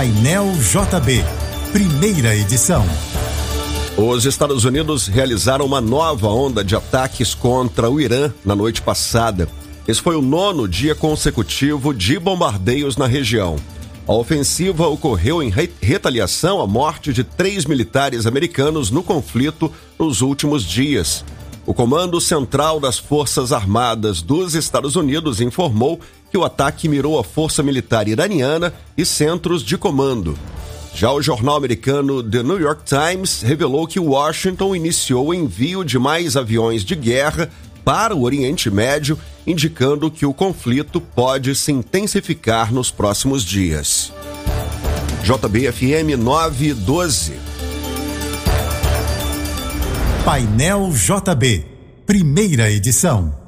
Painel JB, primeira edição. Os Estados Unidos realizaram uma nova onda de ataques contra o Irã na noite passada. Esse foi o 9º dia consecutivo de bombardeios na região. A ofensiva ocorreu em retaliação à morte de 3 militares americanos no conflito nos últimos dias. O Comando Central das Forças Armadas dos Estados Unidos informou que o ataque mirou a força militar iraniana e centros de comando. Já o jornal americano The New York Times revelou que Washington iniciou o envio de mais aviões de guerra para o Oriente Médio, indicando que o conflito pode se intensificar nos próximos dias. JBFM 912. Painel JB, primeira edição.